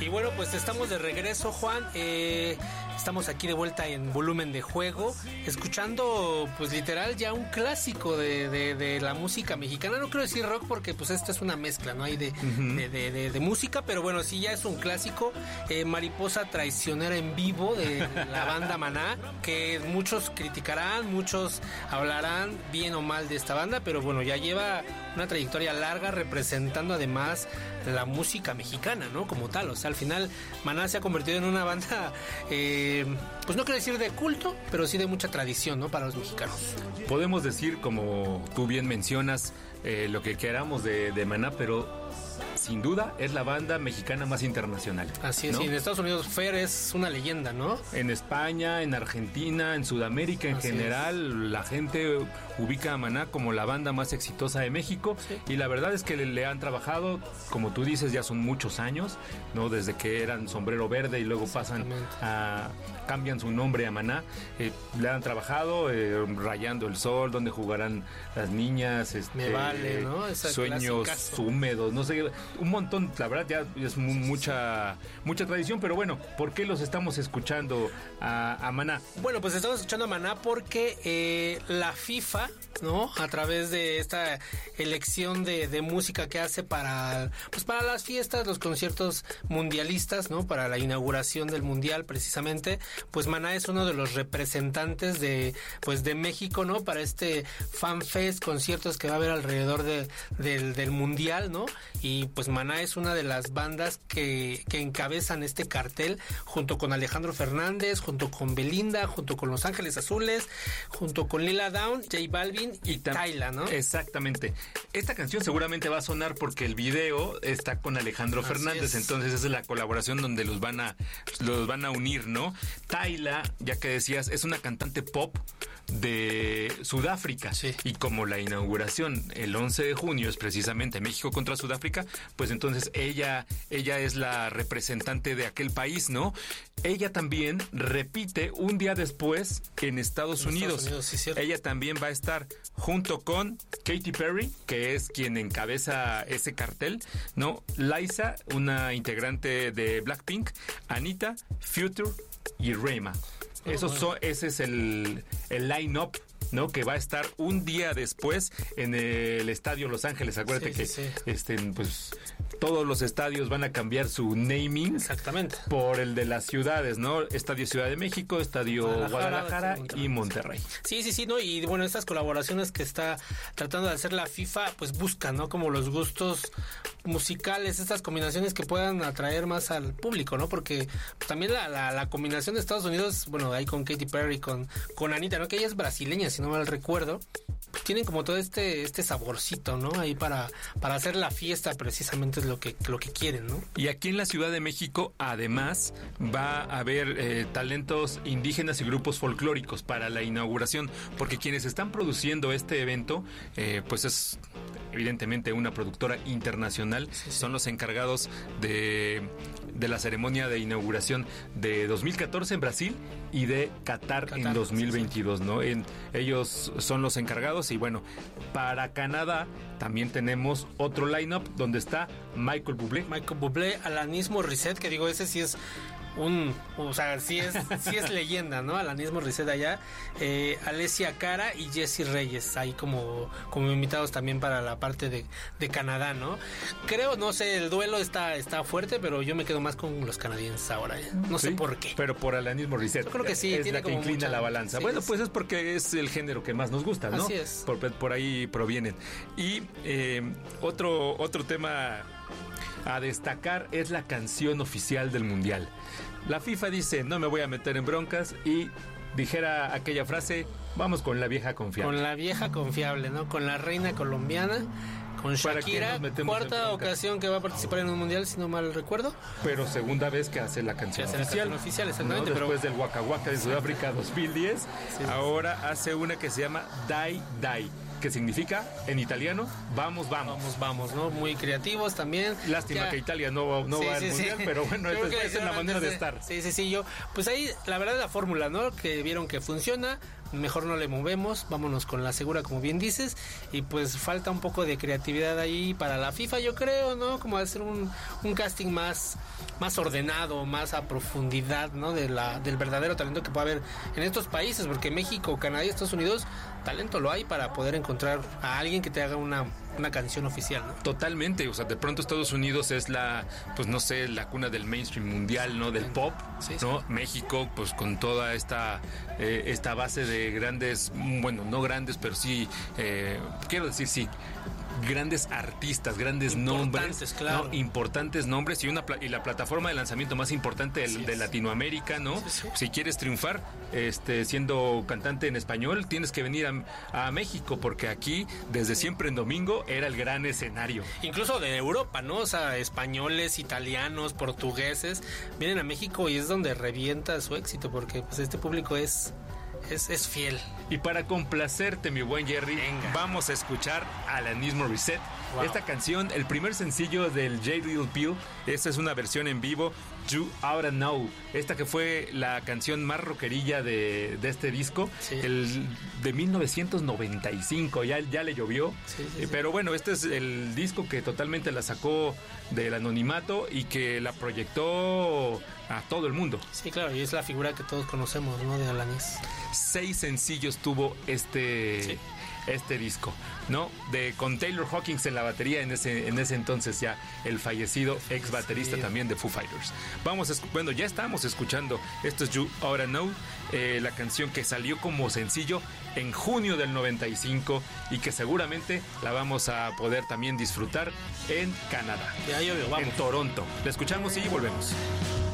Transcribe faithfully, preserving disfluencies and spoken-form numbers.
Y bueno, pues estamos de regreso, Juan. Eh, estamos aquí de vuelta en Volumen de Juego, escuchando, pues literal, ya un clásico de, de, de la música mexicana. No quiero decir rock porque pues esta es una mezcla, ¿no? Hay de, uh-huh. de, de, de, de música, pero bueno, sí, ya es un clásico. Eh, Mariposa Traicionera en vivo de la banda Maná, que muchos criticarán, muchos hablarán bien o mal de esta banda, pero bueno, ya lleva una trayectoria larga representando además la música mexicana, ¿no? Como tal, o sea, al final Maná se ha convertido en una banda, eh, pues no quiero decir de culto, pero sí de mucha tradición, ¿no? Para los mexicanos. Podemos decir, como tú bien mencionas, eh, lo que queramos de, de Maná, pero sin duda es la banda mexicana más internacional. Así es, ¿no? Y en Estados Unidos Fer es una leyenda, ¿no? En España, en Argentina, en Sudamérica en Así general, es. La gente ubica a Maná como la banda más exitosa de México, sí. Y la verdad es que le, le han trabajado, como tú dices, ya son muchos años, ¿no? Desde que eran Sombrero Verde y luego pasan a... cambian su nombre a Maná, eh, le han trabajado eh, Rayando el Sol, donde jugarán las niñas, este, Me vale, ¿no? Esa Sueños clasicazo. Húmedos, no sé, un montón, la verdad ya es mu- mucha mucha tradición, pero bueno, ¿por qué los estamos escuchando a, a Maná? Bueno, pues estamos escuchando a Maná porque eh, la FIFA, ¿no? A través de esta elección de, de música que hace para, pues para las fiestas, los conciertos mundialistas, ¿no? Para la inauguración del mundial, precisamente, pues Maná es uno de los representantes de, pues de México, ¿no? Para este Fan Fest, conciertos que va a haber alrededor de, del, del mundial, ¿no? Y pues Maná es una de las bandas que, que encabezan este cartel, junto con Alejandro Fernández, junto con Belinda, junto con Los Ángeles Azules, junto con Lila Downs, J Balvin y Tyla, ¿no? Exactamente. Esta canción seguramente va a sonar porque el video está con Alejandro Así Fernández, es. Entonces esa es la colaboración donde los van a los van a unir, ¿no? Tyla, ya que decías, es una cantante pop de Sudáfrica, sí. Y como la inauguración el once de junio es precisamente México contra Sudáfrica, pues entonces ella ella es la representante de aquel país, ¿no? Ella también repite un día después en Estados en Unidos. Estados Unidos sí, ella también va a estar junto con Katy Perry, que es quien encabeza ese cartel, ¿no? Liza, una integrante de Blackpink, Anita, Future y Rema. Oh, Esos bueno. son, ese es el, el line-up, ¿no? Que va a estar un día después en el Estadio Los Ángeles. Acuérdate sí, que sí, sí. este pues todos los estadios van a cambiar su naming. Exactamente. Por el de las ciudades, ¿no? Estadio Ciudad de México, Estadio Guadalajara, Guadalajara y Monterrey. Sí, sí, sí, ¿no? Y bueno, estas colaboraciones que está tratando de hacer la FIFA, pues buscan, ¿no? Como los gustos musicales, estas combinaciones que puedan atraer más al público, ¿no? Porque también la, la, la combinación de Estados Unidos, bueno, ahí con Katy Perry, con, con Anita, ¿no? Que ella es brasileña, si no mal recuerdo. Pues tienen como todo este este saborcito, ¿no? Ahí para para hacer la fiesta, precisamente es lo que lo que quieren, ¿no? Y aquí en la Ciudad de México, además, va a haber eh, talentos indígenas y grupos folclóricos para la inauguración, porque quienes están produciendo este evento, eh, pues es evidentemente una productora internacional, sí, sí. Son los encargados de de la ceremonia de inauguración de dos mil catorce en Brasil y de Qatar, Qatar en dos mil veintidós, sí, sí. ¿no? En, ellos son los encargados y bueno, para Canadá también tenemos otro line-up donde está Michael Bublé. Michael Bublé, Alanis Morissette, que digo, ese sí es un, o sea, sí es, sí es leyenda, ¿no? Alanis Morissette allá, eh, Alessia Cara y Jessie Reyes, ahí como, como invitados también para la parte de, de Canadá, ¿no? Creo, no sé, el duelo está, está fuerte, pero yo me quedo más con los canadienses ahora, ¿eh? No ¿Sí? sé por qué. Pero por Alanis Morissette. Yo creo que sí, es tiene la que como inclina mucha... la balanza. Sí, bueno, es... pues es porque es el género que más nos gusta, ¿no? Así es. Por, por ahí provienen. Y eh, otro, otro tema a destacar es la canción oficial del Mundial. La FIFA dice, no me voy a meter en broncas y dijera aquella frase, vamos con la vieja confiable. Con la vieja confiable, ¿no? Con la reina colombiana, con Shakira, cuarta ocasión que va a participar en un mundial, si no mal recuerdo. Pero segunda vez que hace la canción hace oficial. La canción oficial, exactamente. ¿No? Después pero... del Waka Waka de Sudáfrica dos mil diez, sí, ahora hace una que se llama Dai Dai, que significa en italiano vamos, vamos. Vamos, vamos, ¿no? Muy creativos también. Lástima ya. que Italia no, no sí, va al sí, mundial, sí. pero bueno, esa es la manera de estar. Sí, sí, sí, yo, pues ahí la verdad la fórmula, ¿no? Que vieron que funciona, mejor no le movemos, vámonos con la segura, como bien dices, y pues falta un poco de creatividad ahí para la FIFA, yo creo, ¿no? Como hacer un, un casting más, más ordenado, más a profundidad, ¿no? De la, del verdadero talento que puede haber en estos países, porque México, Canadá y Estados Unidos, talento lo hay para poder encontrar a alguien que te haga una, una canción oficial, ¿no? Totalmente, o sea, de pronto Estados Unidos es la, pues no sé, la cuna del mainstream mundial, ¿no? Del pop, sí, sí. ¿no? México, pues con toda esta, eh, esta base de grandes, bueno, no grandes, pero sí, eh, quiero decir, sí, grandes artistas, grandes nombres, claro. ¿no? Importantes nombres y una y la plataforma de lanzamiento más importante de, de Latinoamérica, ¿no? Sí, sí. Si quieres triunfar, este, siendo cantante en español, tienes que venir a, a México, porque aquí, desde siempre en domingo, era el gran escenario. Incluso de Europa, ¿no? O sea, españoles, italianos, portugueses, vienen a México y es donde revienta su éxito, porque pues este público es... Es, es fiel. Y para complacerte, mi buen Jerry, Venga. vamos a escuchar Alanis Morissette. Wow. Esta canción, el primer sencillo del J. Little Pill, esta es una versión en vivo, You Oughta Know. Esta que fue la canción más rockerilla de, de este disco, sí. el de mil novecientos noventa y cinco, ya, ya le llovió. Sí, sí, eh, sí. Pero bueno, este es el disco que totalmente la sacó del anonimato y que la proyectó a todo el mundo. Sí, claro, y es la figura que todos conocemos, ¿no? De Alanis. Seis sencillos tuvo este, sí. este disco, ¿no? De, con Taylor Hawkins en la batería en ese, en ese entonces ya, el fallecido ex baterista sí. también de Foo Fighters. Vamos a, bueno, ya estamos escuchando, esto es You Oughta Know, eh, la canción que salió como sencillo en junio del noventa y cinco y que seguramente la vamos a poder también disfrutar en Canadá. Ya llovió, vamos. En Toronto. La escuchamos y volvemos.